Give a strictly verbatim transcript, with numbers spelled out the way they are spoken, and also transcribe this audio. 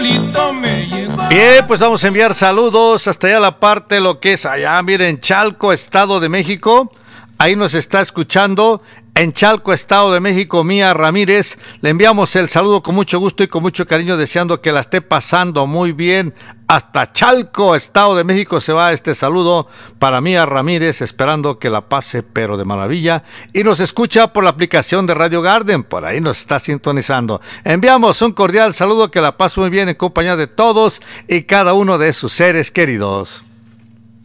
Bien, pues vamos a enviar saludos hasta allá la parte de lo que es allá, miren, Chalco, Estado de México. Ahí nos está escuchando en Chalco, Estado de México, Mía Ramírez. Le enviamos el saludo con mucho gusto y con mucho cariño, deseando que la esté pasando muy bien. Hasta Chalco, Estado de México, se va este saludo para Mía Ramírez, esperando que la pase pero de maravilla. Y nos escucha por la aplicación de Radio Garden, por ahí nos está sintonizando. Enviamos un cordial saludo, que la pase muy bien en compañía de todos y cada uno de sus seres queridos.